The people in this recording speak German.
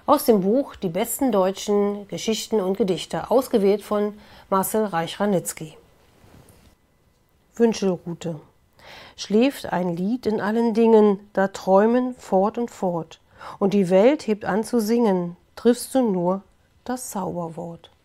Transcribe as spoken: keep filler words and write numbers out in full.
Aus dem Buch Die besten deutschen Geschichten und Gedichte, ausgewählt von Marcel Reich-Ranitzky. Wünschelrute. Schläft ein Lied in allen Dingen, da träumen fort und fort, und die Welt hebt an zu singen, triffst du nur das Zauberwort.